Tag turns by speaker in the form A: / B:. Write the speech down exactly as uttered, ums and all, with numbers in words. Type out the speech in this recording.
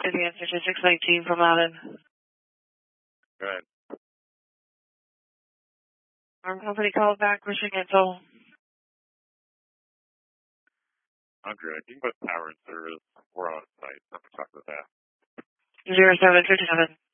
A: Advance six nineteen from Loudon.
B: Go ahead.
A: Arm company called back, wishing cancel.
B: one hundred. You can put power in service. We're on site. I'm going to talk about that.
A: zero seven fifty-seven.